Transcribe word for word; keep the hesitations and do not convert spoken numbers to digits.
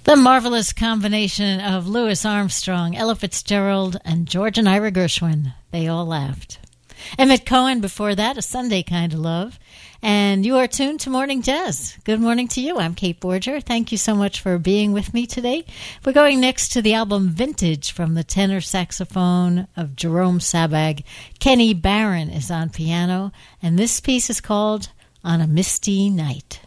The marvelous combination of Louis Armstrong, Ella Fitzgerald, and George and Ira Gershwin. They all laughed. Emmett Cohen before that, A Sunday Kind of Love. And you are tuned to Morning Jazz. Good morning to you. I'm Kate Borger. Thank you so much for being with me today. We're going next to the album Vintage from the tenor saxophone of Jerome Sabag. Kenny Barron is on piano, and this piece is called On a Misty Night.